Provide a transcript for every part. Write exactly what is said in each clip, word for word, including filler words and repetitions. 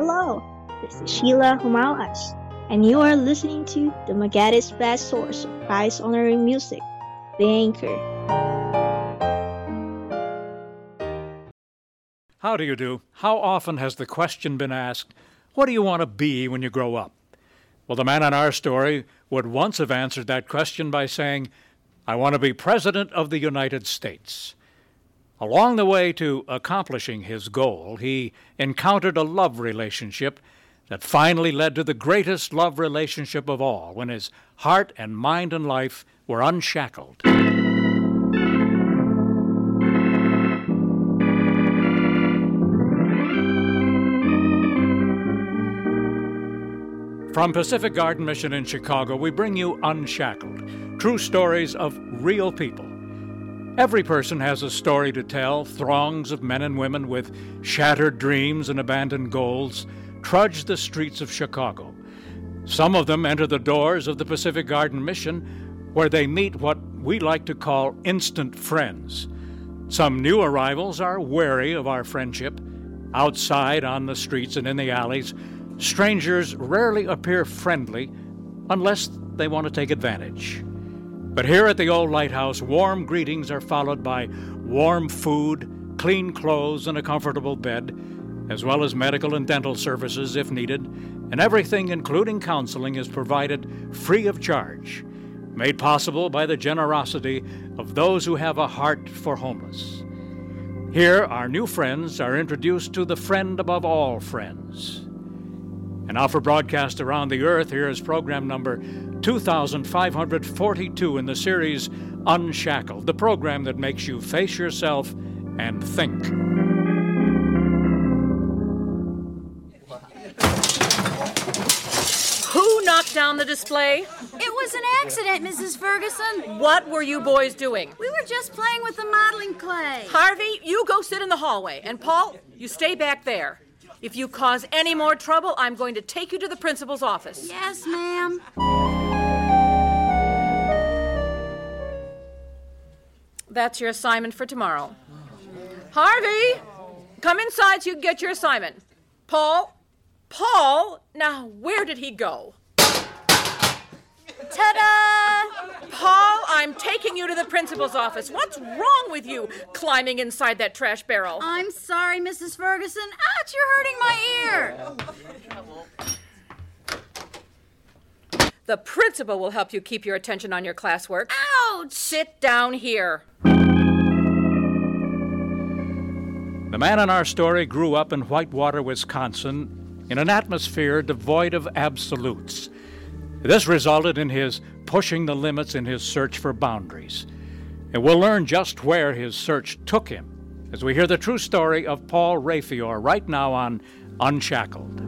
Hello, this is Sheila Humalas, and you are listening to the Magada's best source of Christ-honoring music, The Anchor. How do you do? How often has the question been asked, what do you want to be when you grow up? Well, the man on our story would once have answered that question by saying, I want to be President of the United States. Along the way to accomplishing his goal, he encountered a love relationship that finally led to the greatest love relationship of all, when his heart and mind and life were unshackled. From Pacific Garden Mission in Chicago, we bring you Unshackled, true stories of real people. Every person has a story to tell. Throngs of men and women with shattered dreams and abandoned goals trudge the streets of Chicago. Some of them enter the doors of the Pacific Garden Mission, where they meet what we like to call instant friends. Some new arrivals are wary of our friendship. Outside, on the streets and in the alleys, strangers rarely appear friendly unless they want to take advantage. But here at the old lighthouse, warm greetings are followed by warm food, clean clothes, and a comfortable bed, as well as medical and dental services if needed, and everything, including counseling, is provided free of charge, made possible by the generosity of those who have a heart for homeless. Here, our new friends are introduced to the friend above all friends. And now for broadcast around the earth, here is program number two thousand five hundred forty-two in the series Unshackled, the program that makes you face yourself and think. Who knocked down the display? It was an accident, Missus Ferguson. What were you boys doing? We were just playing with the modeling clay. Harvey, you go sit in the hallway, and Paul, you stay back there. If you cause any more trouble, I'm going to take you to the principal's office. Yes, ma'am. That's your assignment for tomorrow. Harvey, come inside so you can get your assignment. Paul, Paul, now where did he go? Ta-da! Paul, I'm taking you to the principal's office. What's wrong with you climbing inside that trash barrel? I'm sorry, Missus Ferguson. Ouch, you're hurting my ear. The principal will help you keep your attention on your classwork. Ouch! Sit down here. The man in our story grew up in Whitewater, Wisconsin, in an atmosphere devoid of absolutes. This resulted in his pushing the limits in his search for boundaries. And we'll learn just where his search took him as we hear the true story of Paul Rayfior right now on Unshackled.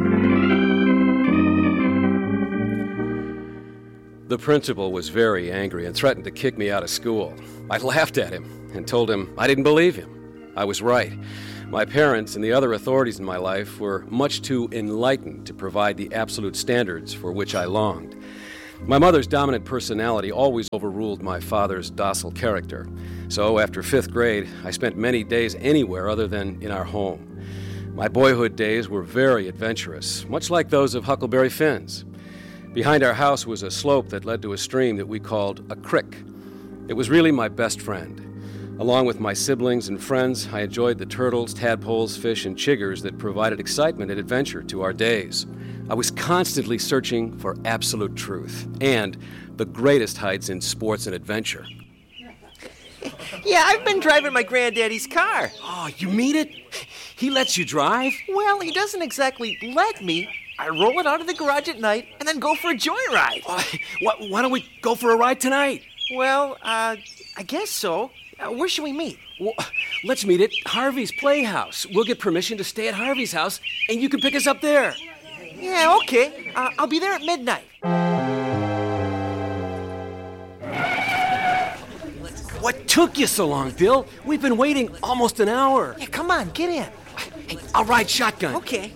The principal was very angry and threatened to kick me out of school. I laughed at him and told him I didn't believe him. I was right. My parents and the other authorities in my life were much too enlightened to provide the absolute standards for which I longed. My mother's dominant personality always overruled my father's docile character. So after fifth grade, I spent many days anywhere other than in our home. My boyhood days were very adventurous, much like those of Huckleberry Finn's. Behind our house was a slope that led to a stream that we called a crick. It was really my best friend. Along with my siblings and friends, I enjoyed the turtles, tadpoles, fish, and chiggers that provided excitement and adventure to our days. I was constantly searching for absolute truth and the greatest heights in sports and adventure. Yeah, I've been driving my granddaddy's car. Oh, you mean it? He lets you drive? Well, he doesn't exactly let me. I roll it out of the garage at night and then go for a joyride. Why, why don't we go for a ride tonight? Well, uh, I guess so. Uh, where should we meet? Well, let's meet at Harvey's Playhouse. We'll get permission to stay at Harvey's house, and you can pick us up there. Yeah, okay. Uh, I'll be there at midnight. What took you so long, Bill? We've been waiting almost an hour. Yeah, come on, get in. Hey, I'll ride shotgun. Okay.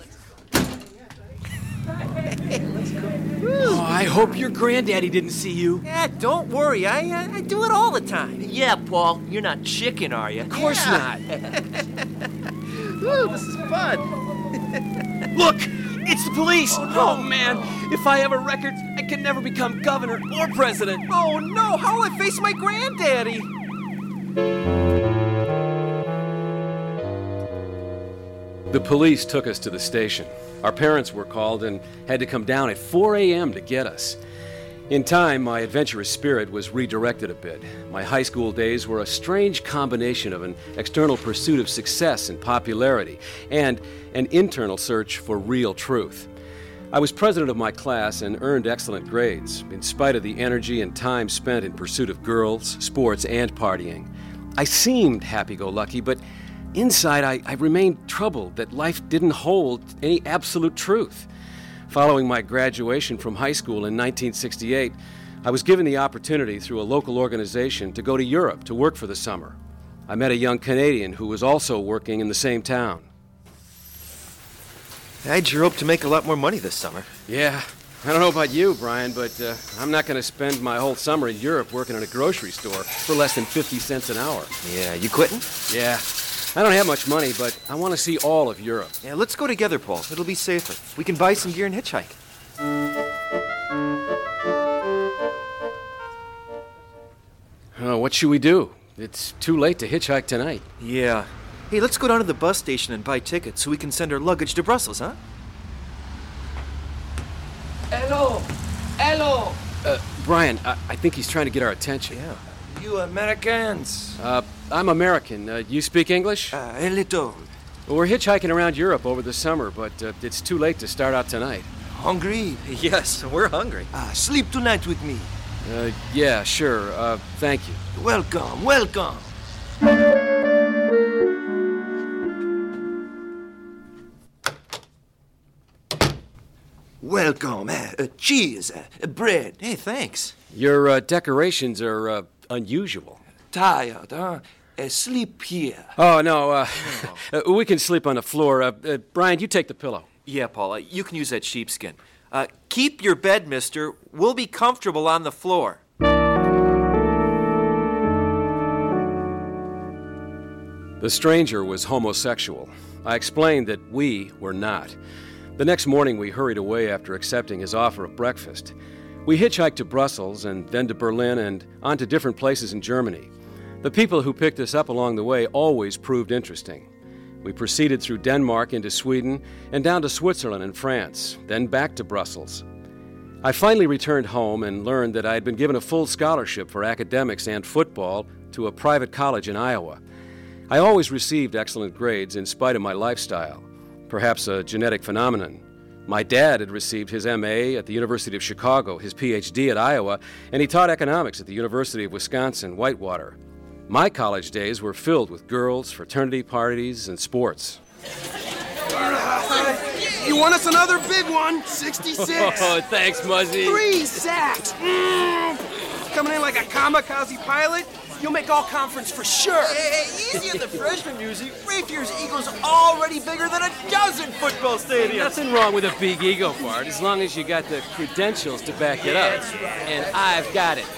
Oh, I hope your granddaddy didn't see you. Yeah, don't worry. I uh, I do it all the time. Yeah, Paul, you're not chicken, are you? Of course Yeah. not. Woo, this is fun. Look! It's the police! Oh, man! If I have a record, I can never become governor or president. Oh, no! How will I face my granddaddy? The police took us to the station. Our parents were called and had to come down at four a.m. to get us. In time, my adventurous spirit was redirected a bit. My high school days were a strange combination of an external pursuit of success and popularity and an internal search for real truth. I was president of my class and earned excellent grades, in spite of the energy and time spent in pursuit of girls, sports, and partying. I seemed happy-go-lucky, but inside I, I remained troubled that life didn't hold any absolute truth. Following my graduation from high school in nineteen sixty-eight, I was given the opportunity through a local organization to go to Europe to work for the summer. I met a young Canadian who was also working in the same town. I sure hope to make a lot more money this summer. Yeah, I don't know about you, Brian, but uh, I'm not going to spend my whole summer in Europe working in a grocery store for less than fifty cents an hour. Yeah, you quitting? Yeah. I don't have much money, but I want to see all of Europe. Yeah, let's go together, Paul. It'll be safer. We can buy some gear and hitchhike. Oh, what should we do? It's too late to hitchhike tonight. Yeah. Hey, let's go down to the bus station and buy tickets so we can send our luggage to Brussels, huh? Hello! Hello! Uh, Brian, I, I think he's trying to get our attention. Yeah. You Americans. Uh, I'm American. Uh, you speak English? Uh, a little. Well, we're hitchhiking around Europe over the summer, but uh, it's too late to start out tonight. Hungry? Yes, we're hungry. Ah, sleep tonight with me. Uh, yeah, sure. Uh, thank you. Welcome, welcome. Welcome. Uh, uh, cheese, uh, bread. Hey, thanks. Your uh, decorations are uh, unusual. Tired, huh? Uh, sleep here. Oh, no. Uh, uh, we can sleep on the floor. Uh, uh, Brian, you take the pillow. Yeah, Paul, uh, you can use that sheepskin. Uh, keep your bed, mister. We'll be comfortable on the floor. The stranger was homosexual. I explained that we were not. The next morning, we hurried away after accepting his offer of breakfast. We hitchhiked to Brussels and then to Berlin and on to different places in Germany. The people who picked us up along the way always proved interesting. We proceeded through Denmark into Sweden and down to Switzerland and France, then back to Brussels. I finally returned home and learned that I had been given a full scholarship for academics and football to a private college in Iowa. I always received excellent grades in spite of my lifestyle, perhaps a genetic phenomenon. My dad had received his M A at the University of Chicago, his P H D at Iowa, and he taught economics at the University of Wisconsin-Whitewater. My college days were filled with girls, fraternity parties, and sports. You want us another big one? sixty-six. Oh, thanks, Muzzy. Three sacks. Mm. Coming in like a kamikaze pilot? You'll make all conference for sure. Hey, hey, easy on the freshman music. Rafier's ego's already bigger than a dozen football stadiums. Nothing wrong with a big ego, Bart, as long as you got the credentials to back it up. That's right. And I've got it.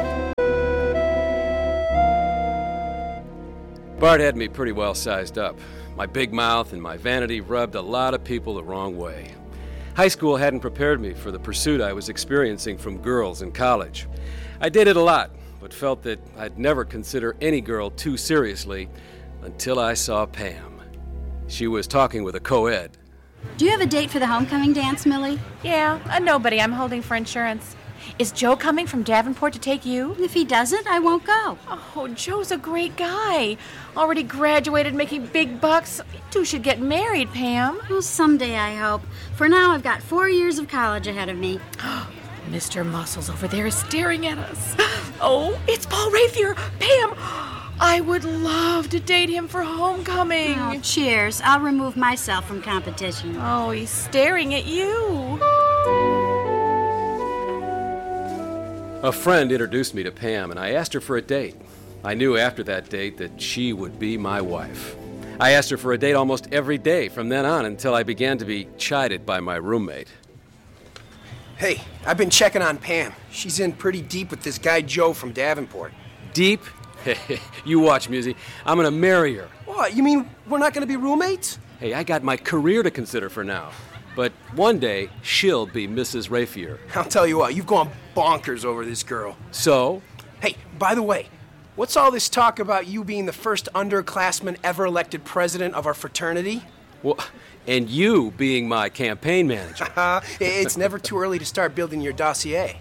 Bart had me pretty well sized up. My big mouth and my vanity rubbed a lot of people the wrong way. High school hadn't prepared me for the pursuit I was experiencing from girls in college. I dated a lot, but felt that I'd never consider any girl too seriously until I saw Pam. She was talking with a co-ed. Do you have a date for the homecoming dance, Millie? Yeah, a nobody I'm holding for insurance. Is Joe coming from Davenport to take you? If he doesn't, I won't go. Oh, Joe's a great guy. Already graduated, making big bucks. You two should get married, Pam. Well, someday, I hope. For now, I've got four years of college ahead of me. Mister Muscles over there is staring at us. Oh, it's Paul Rafier. Pam, I would love to date him for homecoming. Oh, cheers. I'll remove myself from competition. Oh, he's staring at you. A friend introduced me to Pam, and I asked her for a date. I knew after that date that she would be my wife. I asked her for a date almost every day from then on until I began to be chided by my roommate. Hey, I've been checking on Pam. She's in pretty deep with this guy Joe from Davenport. Deep? You watch, Musi. I'm gonna marry her. Well, What, you mean we're not going to be roommates? Hey, I got my career to consider for now. But one day, she'll be Missus Rafier. I'll tell you what, you've gone bonkers over this girl. So? Hey, by the way, what's all this talk about you being the first underclassman ever elected president of our fraternity? Well, and you being my campaign manager. It's never too early to start building your dossier.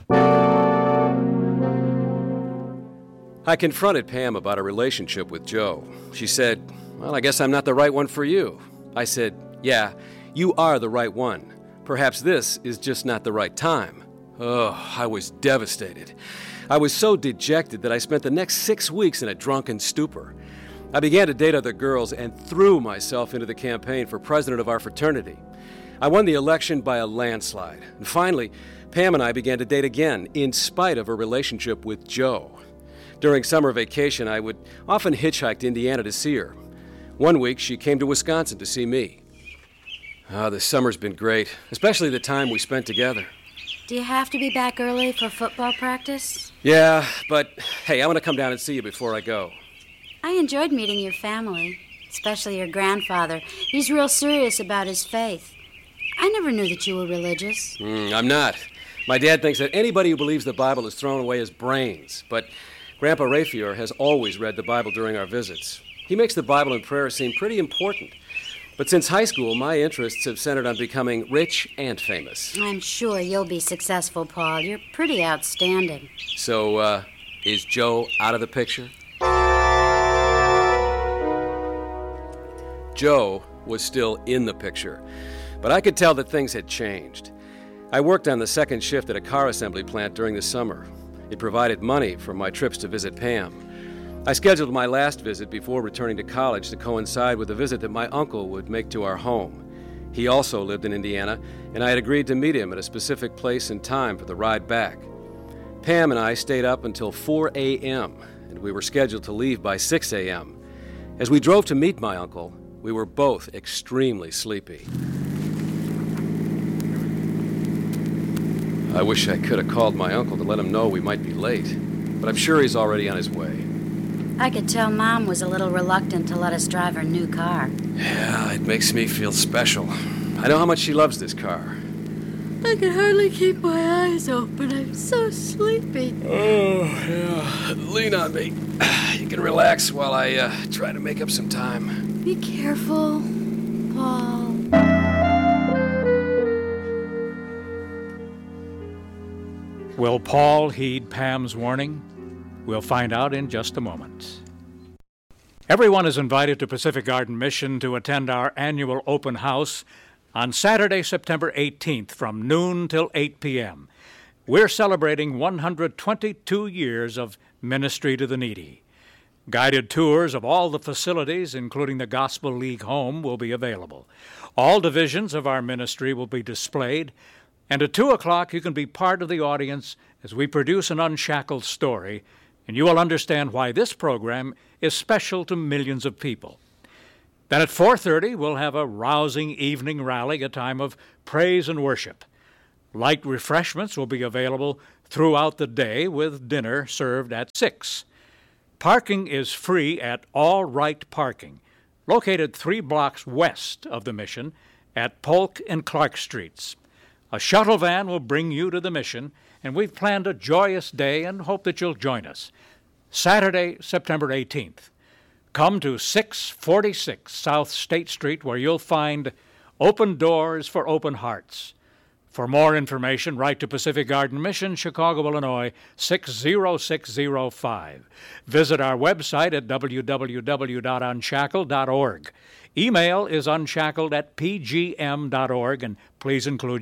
I confronted Pam about a relationship with Joe. She said, well, I guess I'm not the right one for you. I said, yeah, you are the right one. Perhaps this is just not the right time. Oh, I was devastated. I was so dejected that I spent the next six weeks in a drunken stupor. I began to date other girls and threw myself into the campaign for president of our fraternity. I won the election by a landslide. And finally, Pam and I began to date again, in spite of her relationship with Joe. During summer vacation, I would often hitchhike to Indiana to see her. One week, she came to Wisconsin to see me. Ah, the summer's been great, especially the time we spent together. Do you have to be back early for football practice? Yeah, but hey, I want to come down and see you before I go. I enjoyed meeting your family, especially your grandfather. He's real serious about his faith. I never knew that you were religious. Mm, I'm not. My dad thinks that anybody who believes the Bible is throwing away his brains, but Grandpa Rafier has always read the Bible during our visits. He makes the Bible and prayer seem pretty important. But since high school, my interests have centered on becoming rich and famous. I'm sure you'll be successful, Paul. You're pretty outstanding. So, uh, is Joe out of the picture? Joe was still in the picture, but I could tell that things had changed. I worked on the second shift at a car assembly plant during the summer. It provided money for my trips to visit Pam. I scheduled my last visit before returning to college to coincide with a visit that my uncle would make to our home. He also lived in Indiana, and I had agreed to meet him at a specific place and time for the ride back. Pam and I stayed up until four a.m., and we were scheduled to leave by six a.m. As we drove to meet my uncle, we were both extremely sleepy. I wish I could have called my uncle to let him know we might be late, but I'm sure he's already on his way. I could tell Mom was a little reluctant to let us drive her new car. Yeah, it makes me feel special. I know how much she loves this car. I can hardly keep my eyes open. I'm so sleepy. Oh, yeah. Lean on me. You can relax while I uh, try to make up some time. Be careful, Paul. Will Paul heed Pam's warning? We'll find out in just a moment. Everyone is invited to Pacific Garden Mission to attend our annual open house on Saturday, September eighteenth from noon till eight p.m. We're celebrating one hundred twenty-two years of ministry to the needy. Guided tours of all the facilities, including the Gospel League home, will be available. All divisions of our ministry will be displayed, and at two o'clock you can be part of the audience as we produce an unshackled story, and you will understand why this program is special to millions of people. Then at four thirty, we'll have a rousing evening rally, a time of praise and worship. Light refreshments will be available throughout the day, with dinner served at six. Parking is free at All Right Parking, located three blocks west of the Mission at Polk and Clark Streets. A shuttle van will bring you to the Mission, and we've planned a joyous day and hope that you'll join us. Saturday, September eighteenth. Come to six forty-six South State Street, where you'll find Open Doors for Open Hearts. For more information, write to Pacific Garden Mission, Chicago, Illinois, six zero six zero five. Visit our website at w w w dot unshackled dot org. Email is unshackled at p g m dot org, and please include